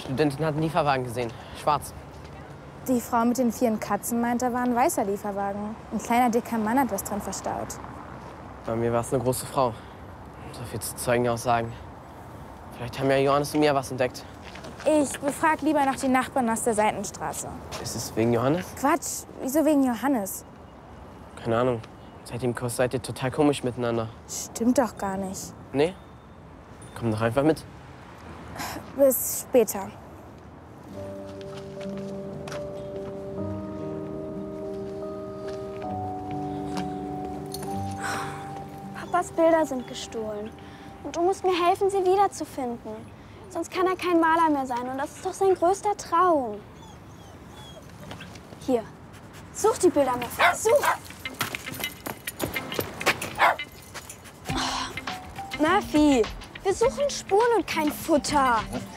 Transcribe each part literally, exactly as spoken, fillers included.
Studentin hat einen Lieferwagen gesehen. Schwarz. Die Frau mit den vielen Katzen meint, da war ein weißer Lieferwagen. Ein kleiner, dicker Mann hat was drin verstaut. Bei mir war es eine große Frau. So viel zu Zeugenaussagen. Vielleicht haben ja Johannes und Mia was entdeckt. Ich befrag lieber noch die Nachbarn aus der Seitenstraße. Ist es wegen Johannes? Quatsch, wieso wegen Johannes? Keine Ahnung. Seit dem Kurs seid ihr total komisch miteinander. Stimmt doch gar nicht. Nee? Komm doch einfach mit. Bis später. Papas Bilder sind gestohlen. Und du musst mir helfen, sie wiederzufinden. Sonst kann er kein Maler mehr sein. Und das ist doch sein größter Traum. Hier, such die Bilder mal. Such! Oh, Murphy, wir suchen Spuren und kein Futter.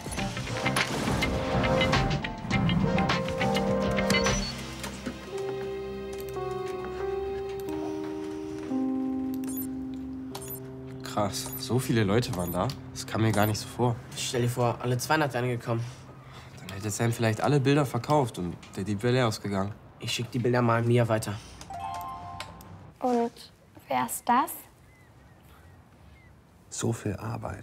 Krass, so viele Leute waren da. Das kam mir gar nicht so vor. Stell dir vor, alle zweihundert wären gekommen. Dann hätte Sam vielleicht alle Bilder verkauft und der Dieb wäre leer ausgegangen. Ich schick die Bilder mal an Mia weiter. Und wer ist das? So viel Arbeit.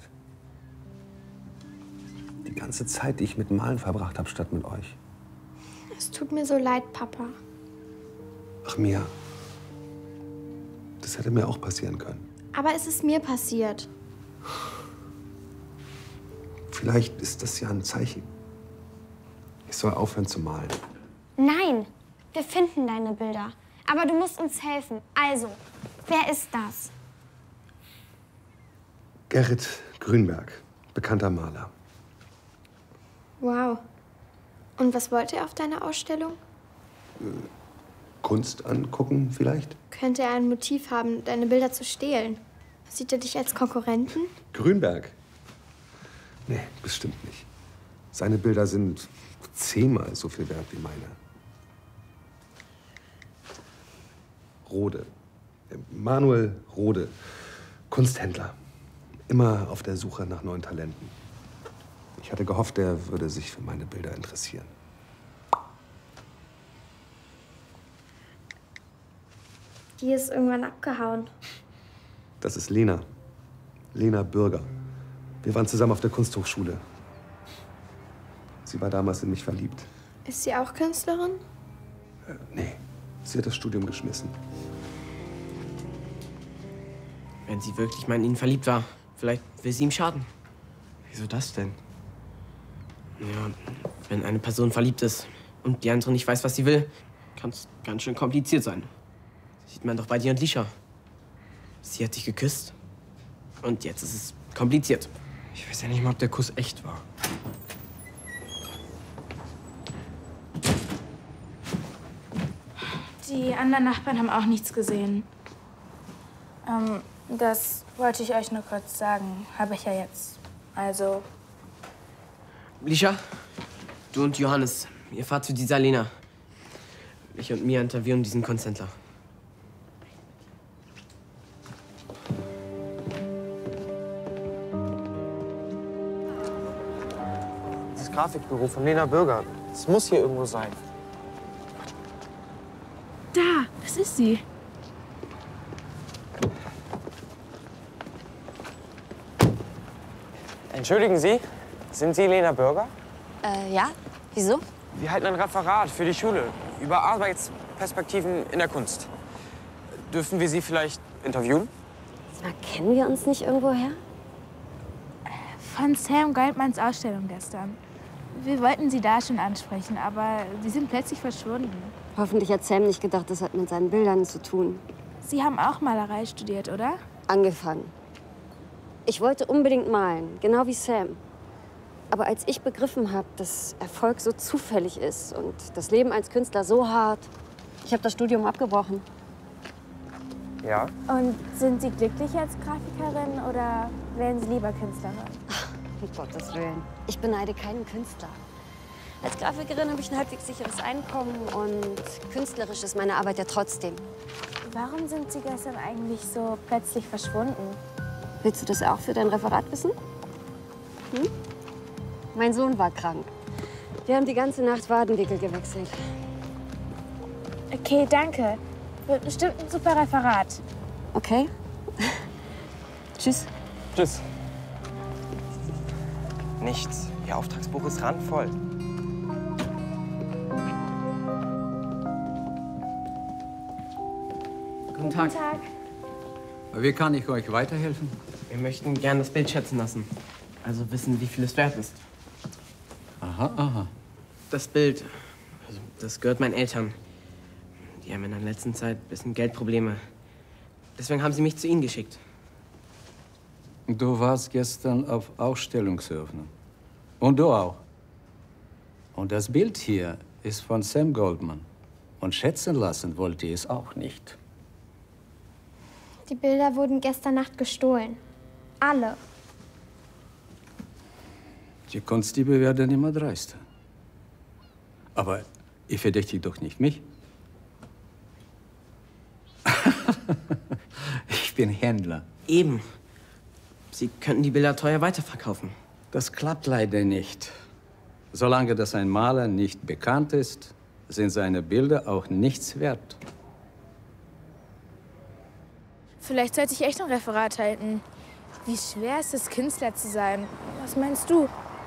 Die ganze Zeit, die ich mit Malen verbracht habe, statt mit euch. Es tut mir so leid, Papa. Ach, Mia. Das hätte mir auch passieren können. Aber es ist mir passiert. Vielleicht ist das ja ein Zeichen. Ich soll aufhören zu malen. Nein, wir finden deine Bilder. Aber du musst uns helfen. Also, wer ist das? Gerrit Grünberg, bekannter Maler. Wow. Und was wollte er auf deiner Ausstellung? Äh, Kunst angucken vielleicht? Könnte er ein Motiv haben, deine Bilder zu stehlen? Sieht er dich als Konkurrenten? Grünberg? Nee, bestimmt nicht. Seine Bilder sind zehnmal so viel wert wie meine. Rode. Manuel Rode. Kunsthändler. Immer auf der Suche nach neuen Talenten. Ich hatte gehofft, er würde sich für meine Bilder interessieren. Die ist irgendwann abgehauen. Das ist Lena. Lena Bürger. Wir waren zusammen auf der Kunsthochschule. Sie war damals in mich verliebt. Ist sie auch Künstlerin? Äh, nee, sie hat das Studium geschmissen. Wenn sie wirklich mal in ihn verliebt war, vielleicht will sie ihm schaden. Wieso das denn? Ja, wenn eine Person verliebt ist und die andere nicht weiß, was sie will, kann es ganz schön kompliziert sein. Sieht man doch bei dir und Lisha. Sie hat dich geküsst und jetzt ist es kompliziert. Ich weiß ja nicht mal, ob der Kuss echt war. Die anderen Nachbarn haben auch nichts gesehen. Ähm, das wollte ich euch nur kurz sagen. Habe ich ja jetzt. Also. Lisha, du und Johannes, ihr fahrt zu dieser Lena. Ich und Mia interviewen diesen Kunsthändler. Das Grafikbüro von Lena Bürger. Es muss hier irgendwo sein. Da, das ist sie. Entschuldigen Sie, sind Sie Lena Bürger? Äh, ja? Wieso? Wir halten ein Referat für die Schule über Arbeitsperspektiven in der Kunst. Dürfen wir Sie vielleicht interviewen? Na, kennen wir uns nicht irgendwoher? Von Sam Goldmanns Ausstellung gestern. Wir wollten sie da schon ansprechen, aber sie sind plötzlich verschwunden. Hoffentlich hat Sam nicht gedacht, das hat mit seinen Bildern zu tun. Sie haben auch Malerei studiert, oder? Angefangen. Ich wollte unbedingt malen, genau wie Sam. Aber als ich begriffen habe, dass Erfolg so zufällig ist und das Leben als Künstler so hart, ich habe das Studium abgebrochen. Ja. Und sind Sie glücklich als Grafikerin oder wären Sie lieber Künstlerin? Ach, um Gottes Willen. Ich beneide keinen Künstler. Als Grafikerin habe ich ein halbwegs sicheres Einkommen und künstlerisch ist meine Arbeit ja trotzdem. Warum sind Sie gestern eigentlich so plötzlich verschwunden? Willst du das auch für dein Referat wissen? Hm? Mein Sohn war krank. Wir haben die ganze Nacht Wadenwickel gewechselt. Okay, danke. Wird bestimmt ein super Referat. Okay. Tschüss. Tschüss. Nichts. Ihr Auftragsbuch ist randvoll. Guten Tag. Guten Tag. Wie kann ich euch weiterhelfen? Wir möchten gerne das Bild schätzen lassen. Also wissen, wie viel es wert ist. Aha, aha. Das Bild, also das gehört meinen Eltern. Die haben in der letzten Zeit ein bisschen Geldprobleme. Deswegen haben sie mich zu Ihnen geschickt. Du warst gestern auf Ausstellungseröffnung. Und du auch. Und das Bild hier ist von Sam Goldman. Und schätzen lassen wollte ich es auch nicht. Die Bilder wurden gestern Nacht gestohlen. Alle. Die Kunstdiebe werden immer dreister. Aber ihr verdächtigt doch nicht mich. Ich bin Händler. Eben. Sie könnten die Bilder teuer weiterverkaufen. Das klappt leider nicht. Solange das ein Maler nicht bekannt ist, sind seine Bilder auch nichts wert. Vielleicht sollte ich echt ein Referat halten. Wie schwer ist es, Künstler zu sein? Was meinst du?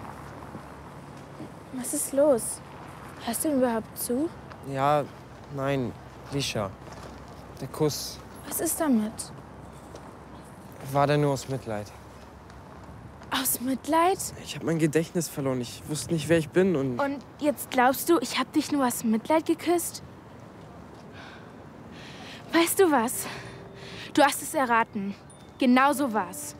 Was ist los? Hörst du ihm überhaupt zu? Ja, nein, Lisha. Der Kuss Was ist damit? war da nur aus Mitleid. Aus Mitleid? Ich habe mein Gedächtnis verloren. Ich wusste nicht, wer ich bin und... Und jetzt glaubst du, ich hab dich nur aus Mitleid geküsst? Weißt du was? Du hast es erraten. Genau so war's.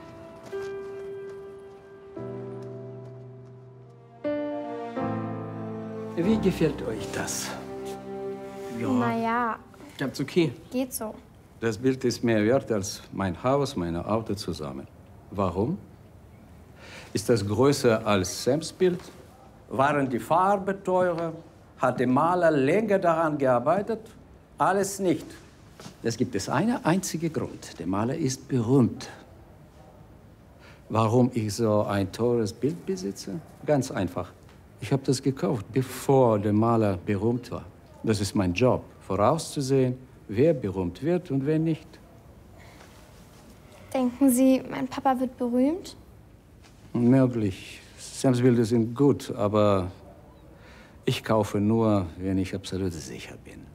Wie gefällt euch das? Ja, Naja, ganz okay. geht so. Das Bild ist mehr wert als mein Haus, meine Auto zusammen. Warum? Ist das größer als Sams Bild? Waren die Farben teurer? Hat der Maler länger daran gearbeitet? Alles nicht. Es gibt es einen einzigen Grund. Der Maler ist berühmt. Warum ich so ein teures Bild besitze? Ganz einfach. Ich habe das gekauft, bevor der Maler berühmt war. Das ist mein Job, vorauszusehen, wer berühmt wird und wer nicht. Denken Sie, mein Papa wird berühmt? Möglich. Sams Bilder sind gut, aber ich kaufe nur, wenn ich absolut sicher bin.